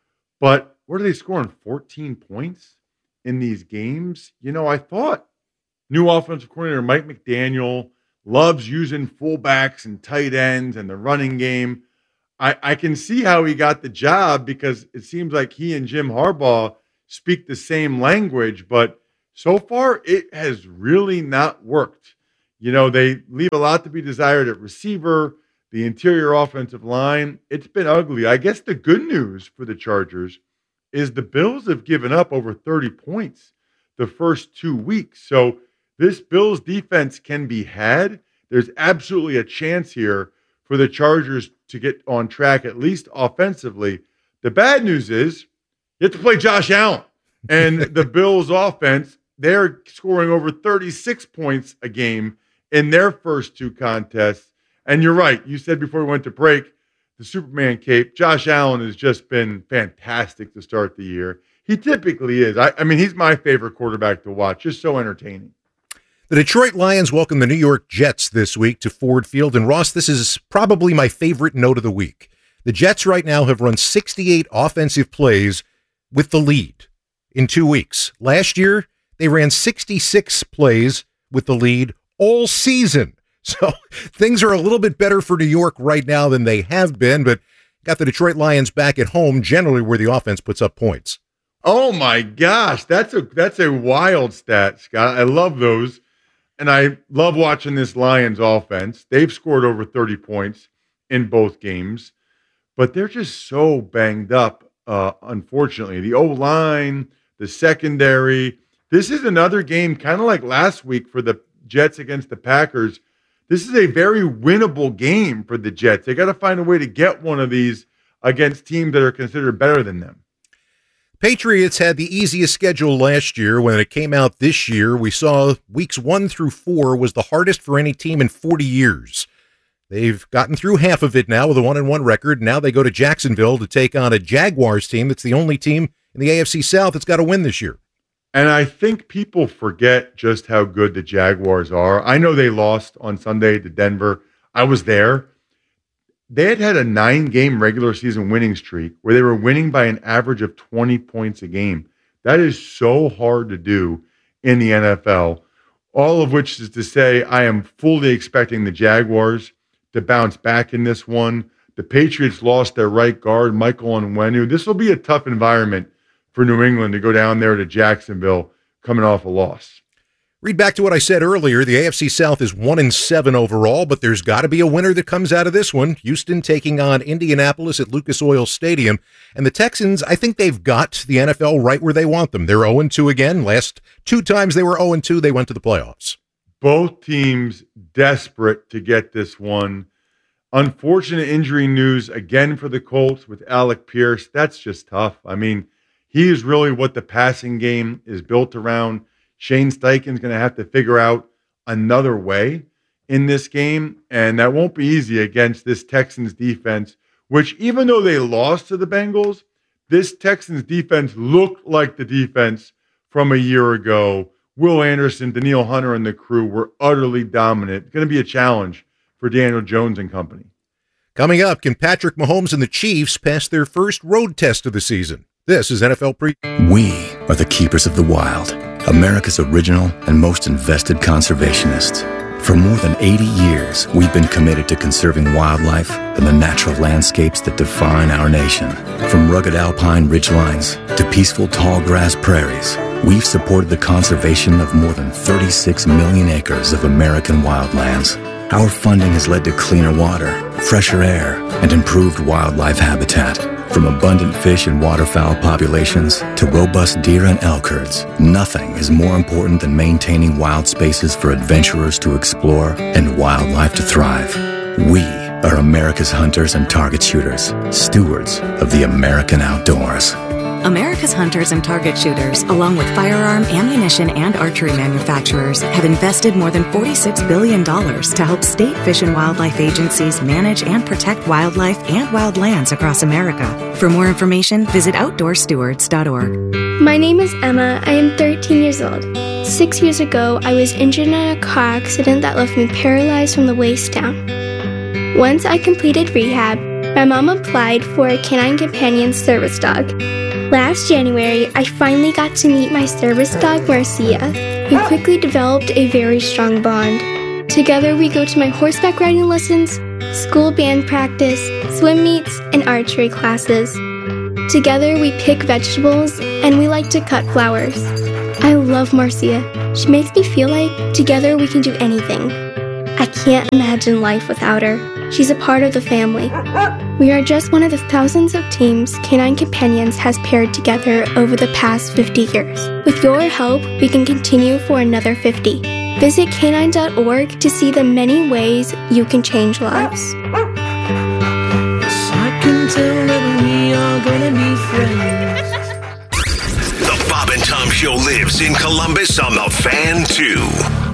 But what are they scoring? fourteen points in these games? You know, I thought new offensive coordinator Mike McDaniel loves using fullbacks and tight ends and the running game. I, I can see how he got the job because it seems like he and Jim Harbaugh speak the same language, but so far it has really not worked. You know, they leave a lot to be desired at receiver, the interior offensive line. It's been ugly. I guess the good news for the Chargers is the Bills have given up over thirty points the first two weeks. So this Bills defense can be had. There's absolutely a chance here for the Chargers to get on track, at least offensively. The bad news is you have to play Josh Allen. And the Bills offense, they're scoring over thirty-six points a game in their first two contests. And you're right. You said before we went to break, the Superman cape, Josh Allen has just been fantastic to start the year. He typically is. I, I mean, he's my favorite quarterback to watch. Just so entertaining. The Detroit Lions welcome the New York Jets this week to Ford Field. And Ross, this is probably my favorite note of the week. The Jets right now have run sixty-eight offensive plays with the lead in two weeks. Last year, they ran sixty-six plays with the lead all season. So things are a little bit better for New York right now than they have been, but got the Detroit Lions back at home, generally where the offense puts up points. Oh my gosh, that's a that's a wild stat, Scott. I love those. And I love watching this Lions offense. They've scored over thirty points in both games, but they're just so banged up, uh, unfortunately. The O-line, the secondary. This is another game kind of like last week for the Jets against the Packers. This is a very winnable game for the Jets. They got to find a way to get one of these against teams that are considered better than them. Patriots had the easiest schedule last year. When it came out this year, we saw weeks one through four was the hardest for any team in forty years. They've gotten through half of it now with a one and one record. Now they go to Jacksonville to take on a Jaguars team that's the only team in the A F C South that's got a win this year. And I think people forget just how good the Jaguars are. I know they lost on Sunday to Denver. I was there. They had had a nine-game regular season winning streak where they were winning by an average of twenty points a game. That is so hard to do in the N F L, all of which is to say I am fully expecting the Jaguars to bounce back in this one. The Patriots lost their right guard, Michael Onwenu. This will be a tough environment for New England to go down there to Jacksonville coming off a loss. Read back to what I said earlier. The A F C South is one and seven overall, but there's got to be a winner that comes out of this one. Houston taking on Indianapolis at Lucas Oil Stadium. And the Texans, I think they've got the N F L right where they want them. They're oh and two again. Last two times they were oh and two, they went to the playoffs. Both teams desperate to get this one. Unfortunate injury news again for the Colts with Alec Pierce. That's just tough. I mean, he is really what the passing game is built around. Shane Steichen's going to have to figure out another way in this game, and that won't be easy against this Texans defense, which even though they lost to the Bengals, this Texans defense looked like the defense from a year ago. Will Anderson, Danielle Hunter, and the crew were utterly dominant. It's going to be a challenge for Daniel Jones and company. Coming up, can Patrick Mahomes and the Chiefs pass their first road test of the season? This is N F L Pre. We are the keepers of the wild, America's original and most invested conservationists. For more than eighty years, we've been committed to conserving wildlife and the natural landscapes that define our nation. From rugged alpine ridgelines to peaceful tall grass prairies, we've supported the conservation of more than thirty-six million acres of American wildlands. Our funding has led to cleaner water, fresher air, and improved wildlife habitat. From abundant fish and waterfowl populations to robust deer and elk herds, nothing is more important than maintaining wild spaces for adventurers to explore and wildlife to thrive. We are America's hunters and target shooters, stewards of the American outdoors. America's hunters and target shooters, along with firearm, ammunition, and archery manufacturers, have invested more than forty-six billion dollars to help state fish and wildlife agencies manage and protect wildlife and wildlands across America. For more information, visit outdoor stewards dot org. My name is Emma. I am thirteen years old. Six years ago, I was injured in a car accident that left me paralyzed from the waist down. Once I completed rehab, my mom applied for a Canine Companion service dog. Last January, I finally got to meet my service dog, Marcia. We quickly developed a very strong bond. Together, we go to my horseback riding lessons, school band practice, swim meets, and archery classes. Together, we pick vegetables, and we like to cut flowers. I love Marcia. She makes me feel like together we can do anything. I can't imagine life without her. She's a part of the family. We are just one of the thousands of teams Canine Companions has paired together over the past fifty years. With your help, we can continue for another fifty. Visit canine dot org to see the many ways you can change lives. I can tell that we are gonna be friends. The Bob and Tom Show lives in Columbus on the Fan two.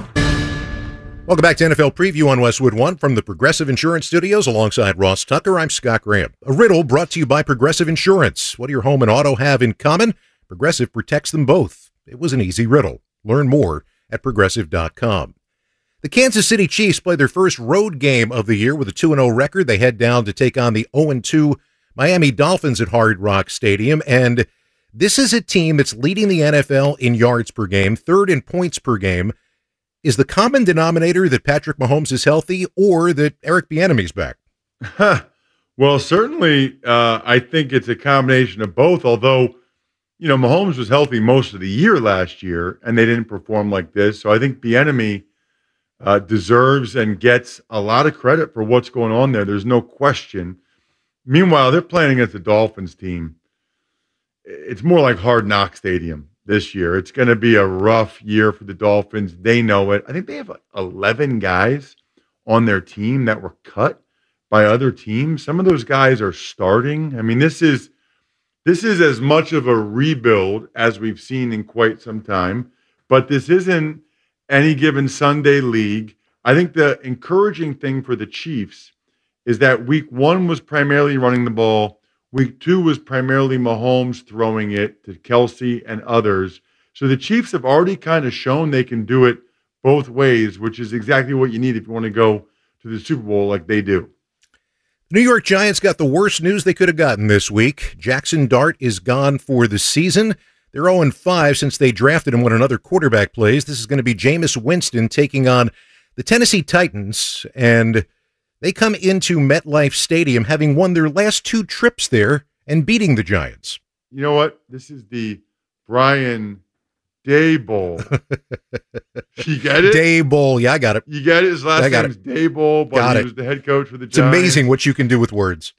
Welcome back to N F L Preview on Westwood One from the Progressive Insurance Studios alongside Ross Tucker. I'm Scott Graham. A riddle brought to you by Progressive Insurance. What do your home and auto have in common? Progressive protects them both. It was an easy riddle. Learn more at progressive dot com. The Kansas City Chiefs play their first road game of the year with a two and oh record. They head down to take on the oh and two Miami Dolphins at Hard Rock Stadium. And this is a team that's leading the N F L in yards per game, third in points per game. Is the common denominator that Patrick Mahomes is healthy or that Eric Bieniemy's back? Well, certainly uh, I think it's a combination of both, although, you know, Mahomes was healthy most of the year last year, and they didn't perform like this. So I think Bieniemy uh, deserves and gets a lot of credit for what's going on there. There's no question. Meanwhile, they're playing against the Dolphins team. It's more like Hard Knock Stadium this year. It's going to be a rough year for the Dolphins. They know it. I think they have like eleven guys on their team that were cut by other teams. Some of those guys are starting. I mean, this is this is as much of a rebuild as we've seen in quite some time, but this isn't any given Sunday league. I think the encouraging thing for the Chiefs is that week one was primarily running the ball. Week two was primarily Mahomes throwing it to Kelsey and others. So the Chiefs have already kind of shown they can do it both ways, which is exactly what you need if you want to go to the Super Bowl like they do. The New York Giants got the worst news they could have gotten this week. Jackson Dart is gone for the season. They're oh and five since they drafted him when another quarterback plays. This is going to be Jameis Winston taking on the Tennessee Titans, and they come into MetLife Stadium having won their last two trips there and beating the Giants. You know what? This is the Brian Day Bowl. You get it? Day Bowl. Yeah, I got it. You get it? His last I got name's it. Day Bowl, but Got he it. was the head coach for the It's Giants. amazing what you can do with words.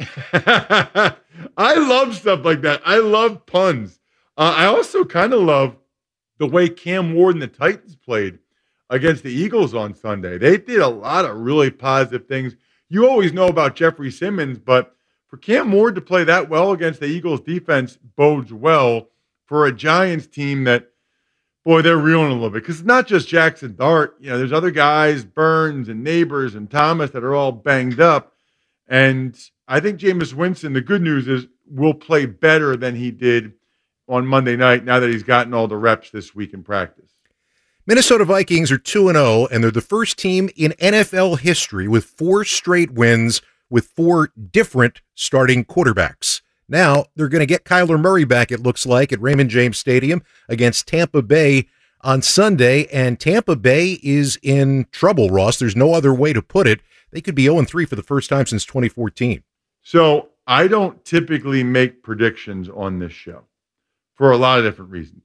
I love stuff like that. I love puns. Uh, I also kind of love the way Cam Ward and the Titans played against the Eagles on Sunday. They did a lot of really positive things. You always know about Jeffrey Simmons, but for Cam Ward to play that well against the Eagles defense bodes well for a Giants team that, boy, they're reeling a little bit. Because it's not just Jackson Dart. You know, there's other guys, Burns and Neighbors and Thomas, that are all banged up. And I think Jameis Winston, the good news is, will play better than he did on Monday night now that he's gotten all the reps this week in practice. Minnesota Vikings are two and oh, and they're the first team in N F L history with four straight wins with four different starting quarterbacks. Now, they're going to get Kyler Murray back, it looks like, at Raymond James Stadium against Tampa Bay on Sunday, and Tampa Bay is in trouble, Ross. There's no other way to put it. They could be oh and three for the first time since twenty fourteen. So I don't typically make predictions on this show for a lot of different reasons.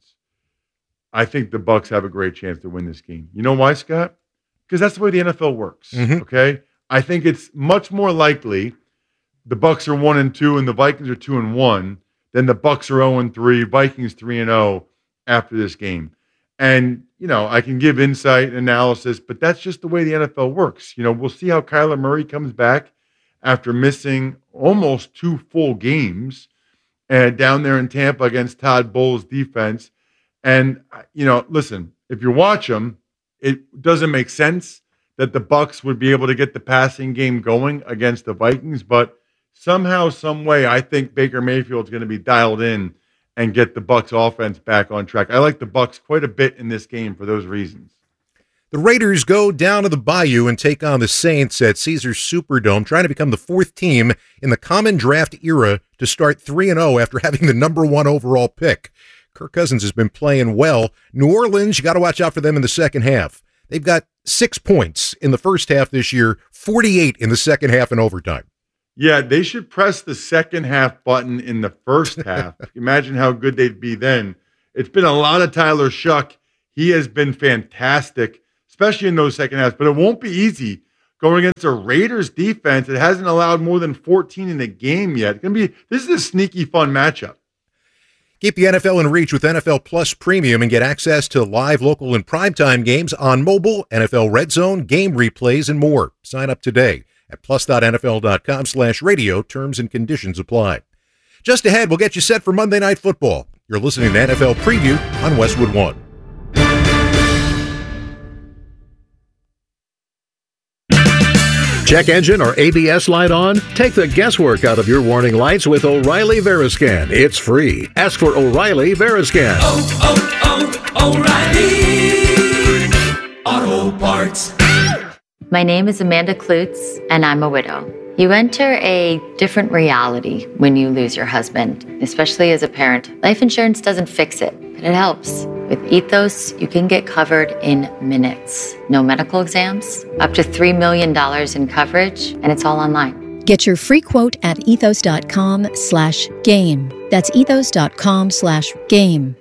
I think the Bucs have a great chance to win this game. You know why, Scott? Because that's the way the N F L works. Mm-hmm. Okay, I think it's much more likely the Bucs are one and two and the Vikings are two and one than the Bucs are zero and three, Vikings three and zero after this game. And you know, I can give insight and analysis, but that's just the way the N F L works. You know, we'll see how Kyler Murray comes back after missing almost two full games and down there in Tampa against Todd Bowles' defense. And, you know, listen, if you watch them, it doesn't make sense that the Bucs would be able to get the passing game going against the Vikings. But somehow, some way, I think Baker Mayfield's going to be dialed in and get the Bucs offense back on track. I like the Bucs quite a bit in this game for those reasons. The Raiders go down to the Bayou and take on the Saints at Caesars Superdome, trying to become the fourth team in the common draft era to start three and oh after having the number one overall pick. Kirk Cousins has been playing well. New Orleans, you got to watch out for them in the second half. They've got six points in the first half this year, forty-eight in the second half in overtime. Yeah, they should press the second half button in the first half. Imagine how good they'd be then. It's been a lot of Tyler Shuck. He has been fantastic, especially in those second halves. But it won't be easy going against a Raiders defense that hasn't allowed more than fourteen in a game yet. It's gonna be this is a sneaky fun matchup. Keep the N F L in reach with N F L Plus Premium and get access to live, local, and primetime games on mobile, N F L Red Zone, game replays, and more. Sign up today at plus.nfl.com slash radio. Terms and conditions apply. Just ahead, we'll get you set for Monday Night Football. You're listening to N F L Preview on Westwood One. Check engine or A B S light on? Take the guesswork out of your warning lights with O'Reilly Veriscan. It's free. Ask for O'Reilly Veriscan. Oh, oh, oh, O'Reilly Auto Parts. My name is Amanda Klutz, and I'm a widow. You enter a different reality when you lose your husband, especially as a parent. Life insurance doesn't fix it, but it helps. With Ethos, you can get covered in minutes. No medical exams, up to three million dollars in coverage, and it's all online. Get your free quote at ethos.com slash game. That's ethos.com slash game.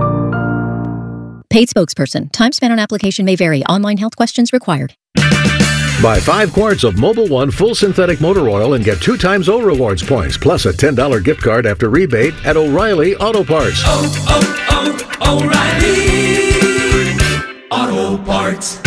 Paid spokesperson. Time spent on application may vary. Online health questions required. Buy five quarts of Mobil One full synthetic motor oil and get two times O Rewards points, plus a ten dollars gift card after rebate at O'Reilly Auto Parts. Oh, oh, oh, O'Reilly Auto Parts.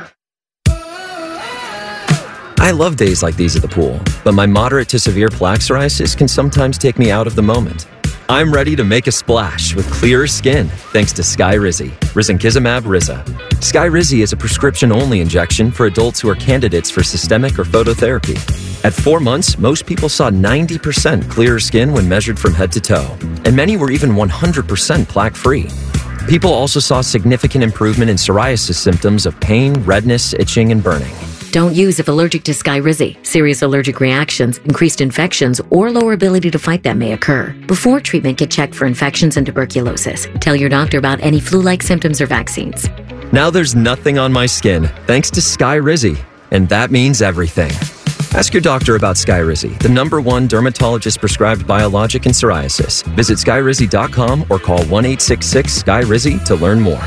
I love days like these at the pool, but my moderate to severe plaque psoriasis can sometimes take me out of the moment. I'm ready to make a splash with clearer skin thanks to Skyrizi, risankizumab Riza. Skyrizi is a prescription-only injection for adults who are candidates for systemic or phototherapy. At four months, most people saw ninety percent clearer skin when measured from head to toe, and many were even one hundred percent plaque-free. People also saw significant improvement in psoriasis symptoms of pain, redness, itching, and burning. Don't use if allergic to Skyrizi. Serious allergic reactions, increased infections, or lower ability to fight them may occur. Before treatment, get checked for infections and tuberculosis. Tell your doctor about any flu-like symptoms or vaccines. Now there's nothing on my skin thanks to Skyrizi, and that means everything. Ask your doctor about Skyrizi, the number one dermatologist-prescribed biologic in psoriasis. Visit skyrizi dot com or call one eight six six Skyrizi to learn more.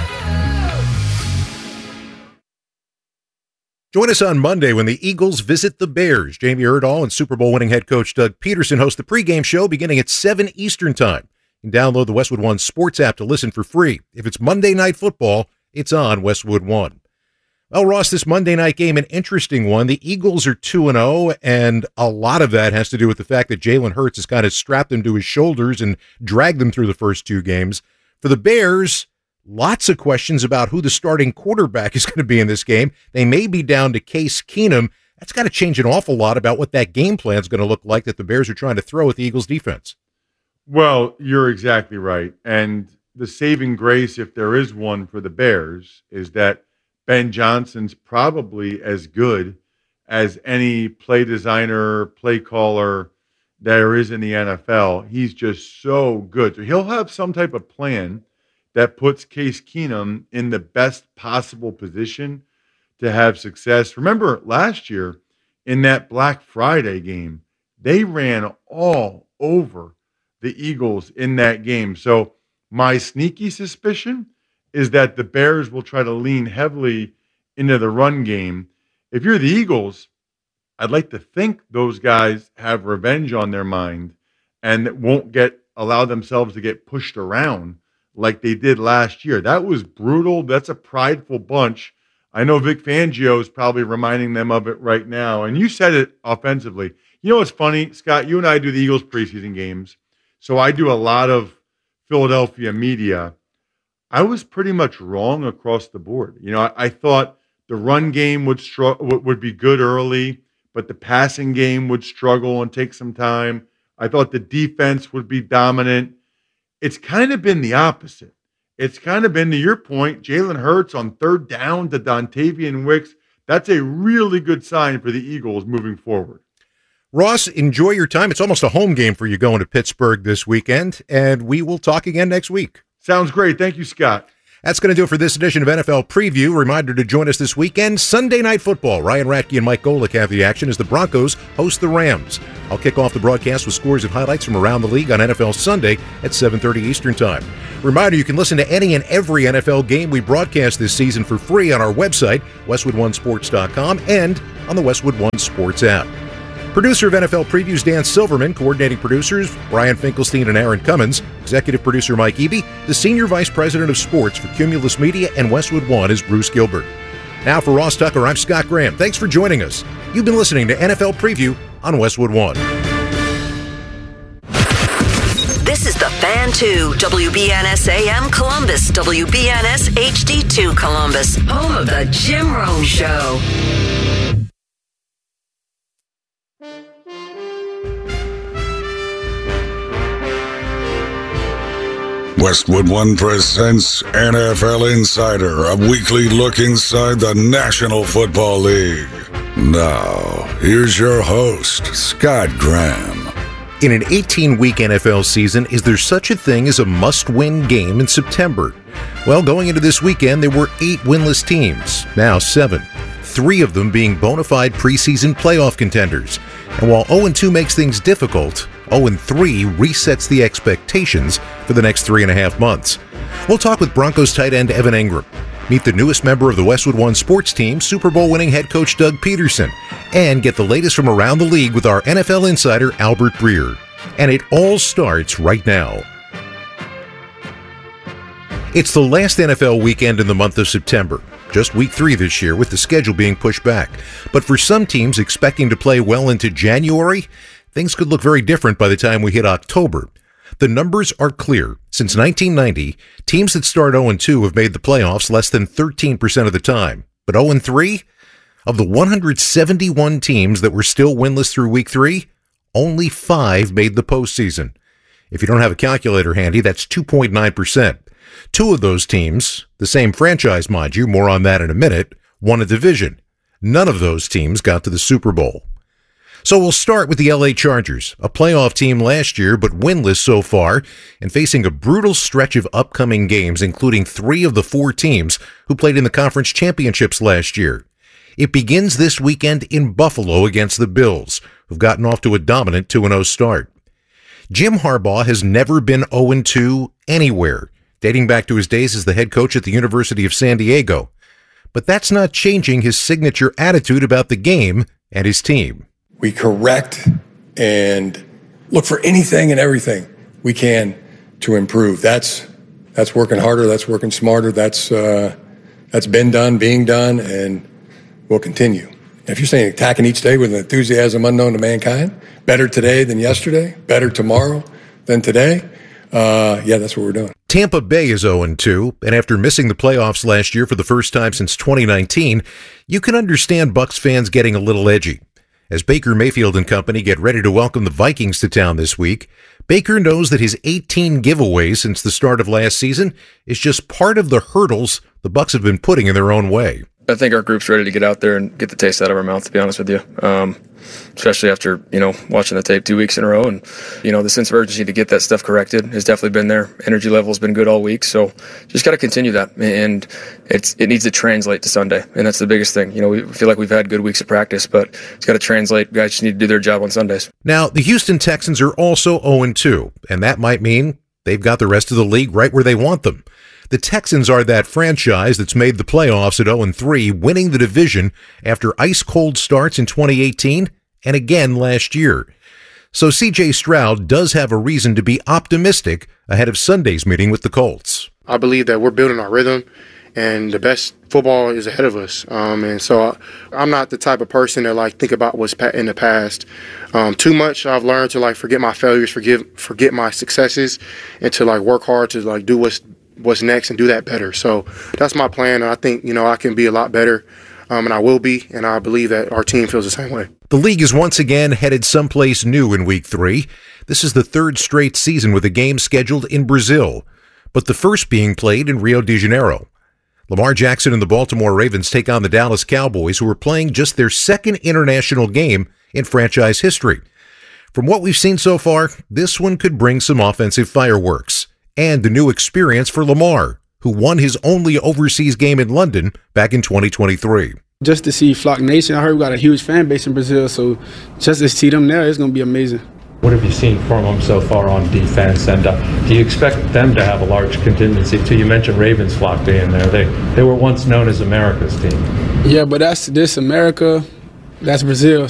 Join us on Monday when the Eagles visit the Bears. Jamie Erdahl and Super Bowl winning head coach Doug Peterson host the pregame show beginning at seven Eastern Time. You can download the Westwood One sports app to listen for free. If it's Monday Night Football, it's on Westwood One. Well, Ross, this Monday night game, an interesting one. The Eagles are two and oh, and a lot of that has to do with the fact that Jalen Hurts has kind of strapped them to his shoulders and dragged them through the first two games. For the Bears, lots of questions about who the starting quarterback is going to be in this game. They may be down to Case Keenum. That's got to change an awful lot about what that game plan is going to look like that the Bears are trying to throw at the Eagles defense. Well, you're exactly right. And the saving grace, if there is one for the Bears, is that Ben Johnson's probably as good as any play designer, play caller there is in the N F L. He's just so good. So he'll have some type of plan that puts Case Keenum in the best possible position to have success. Remember last year in that Black Friday game, they ran all over the Eagles in that game. So my sneaky suspicion is that the Bears will try to lean heavily into the run game. If you're the Eagles, I'd like to think those guys have revenge on their mind and won't get allow themselves to get pushed around like they did last year. That was brutal. That's a prideful bunch. I know Vic Fangio is probably reminding them of it right now. And you said it offensively. You know what's funny, Scott? You and I do the Eagles preseason games. So I do a lot of Philadelphia media. I was pretty much wrong across the board. You know, I, I thought the run game would str- would be good early, but the passing game would struggle and take some time. I thought the defense would be dominant. It's kind of been the opposite. it's kind of been, to your point, Jalen Hurts on third down to Dontavian Wicks. That's a really good sign for the Eagles moving forward. Ross, enjoy your time. It's almost a home game for you going to Pittsburgh this weekend, and we will talk again next week. Sounds great. Thank you, Scott. That's going to do it for this edition of N F L Preview. Reminder to join us this weekend, Sunday Night Football. Ryan Ratke and Mike Golick have the action as the Broncos host the Rams. I'll kick off the broadcast with scores and highlights from around the league on N F L Sunday at seven thirty Eastern Time. Reminder, you can listen to any and every N F L game we broadcast this season for free on our website, westwood one sports dot com, and on the Westwood One Sports app. Producer of N F L Previews, Dan Silverman. Coordinating producers, Brian Finkelstein and Aaron Cummins. Executive producer, Mike Eby. The Senior Vice President of Sports for Cumulus Media and Westwood One is Bruce Gilbert. Now for Ross Tucker, I'm Scott Graham. Thanks for joining us. You've been listening to N F L Preview on Westwood One. This is the Fan two, W B N S A M Columbus, W B N S H D two Columbus, home of the Jim Rome Show. Westwood One presents N F L Insider, a weekly look inside the National Football League. Now, here's your host, Scott Graham. In an eighteen-week N F L season, is there such a thing as a must-win game in September? Well, going into this weekend, there were eight winless teams, now seven, three of them being bona fide preseason playoff contenders. And while oh and two makes things difficult, oh and three resets the expectations for the next three and a half months. We'll talk with Broncos tight end Evan Engram, meet the newest member of the Westwood One sports team, Super Bowl winning head coach Doug Peterson, and get the latest from around the league with our N F L insider Albert Breer. And it all starts right now. It's the last N F L weekend in the month of September. Just week three this year, with the schedule being pushed back. But for some teams expecting to play well into January, things could look very different by the time we hit October. The numbers are clear. Since nineteen ninety, teams that start oh and two have made the playoffs less than thirteen percent of the time. But oh and three? Of the one hundred seventy-one teams that were still winless through week three, only five made the postseason. If you don't have a calculator handy, that's two point nine percent. Two of those teams, the same franchise, mind you, more on that in a minute, won a division. None of those teams got to the Super Bowl. So we'll start with the L A Chargers, a playoff team last year but winless so far, and facing a brutal stretch of upcoming games, including three of the four teams who played in the conference championships last year. It begins this weekend in Buffalo against the Bills, who've gotten off to a dominant two and oh start. Jim Harbaugh has never been oh and two anywhere, dating back to his days as the head coach at the University of San Diego. But that's not changing his signature attitude about the game and his team. We correct and look for anything and everything we can to improve. That's that's working harder. That's working smarter. That's uh, that's been done, being done, and will continue. If you're saying attacking each day with an enthusiasm unknown to mankind, better today than yesterday, better tomorrow than today, uh, yeah, that's what we're doing. Tampa Bay is oh and two, and after missing the playoffs last year for the first time since twenty nineteen, you can understand Bucs fans getting a little edgy. As Baker Mayfield and company get ready to welcome the Vikings to town this week, Baker knows that his eighteen giveaways since the start of last season is just part of the hurdles the Bucs have been putting in their own way. I think our group's ready to get out there and get the taste out of our mouth, to be honest with you. Um, especially after, you know, watching the tape two weeks in a row. And, you know, the sense of urgency to get that stuff corrected has definitely been there. Energy level's been good all week. So just got to continue that. And it's it needs to translate to Sunday. And that's the biggest thing. You know, we feel like we've had good weeks of practice, but it's got to translate. Guys just need to do their job on Sundays. Now, the Houston Texans are also oh and two, and that might mean they've got the rest of the league right where they want them. The Texans are that franchise that's made the playoffs at oh and three, winning the division after ice-cold starts in twenty eighteen and again last year. So C J Stroud does have a reason to be optimistic ahead of Sunday's meeting with the Colts. I believe that we're building our rhythm, and the best football is ahead of us. Um, and so I, I'm not the type of person that like think about what's in the past um, too much. I've learned to like forget my failures, forgive, forget my successes, and to like work hard to like do what's what's next and do that better. So that's my plan. And I think, you know, I can be a lot better, um, and I will be, and I believe that our team feels the same way. The league is once again headed someplace new in week three. This is the third straight season with a game scheduled in Brazil. but the first being played in Rio de Janeiro. Lamar Jackson and the Baltimore Ravens take on the Dallas Cowboys, who are playing just their second international game in franchise history. From what we've seen so far, this one could bring some offensive fireworks and a new experience for Lamar, who won his only overseas game in London back in twenty twenty-three. Just to see Flock Nation, I heard we got a huge fan base in Brazil, so just to see them there, it's going to be amazing. What have you seen from them so far on defense, and uh, do you expect them to have a large contingency too? You mentioned Ravens Flock being there. They they were once known as America's team. Yeah, but that's this America, that's Brazil.